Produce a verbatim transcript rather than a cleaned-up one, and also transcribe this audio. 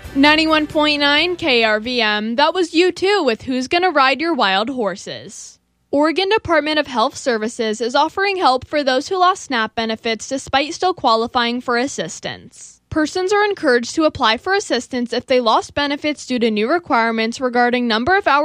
ninety-one point nine K R V M, that was U two with Who's Gonna Ride Your Wild Horses. Oregon Department of Health Services is offering help for those who lost SNAP benefits despite still qualifying for assistance. Persons are encouraged to apply for assistance if they lost benefits due to new requirements regarding number of hours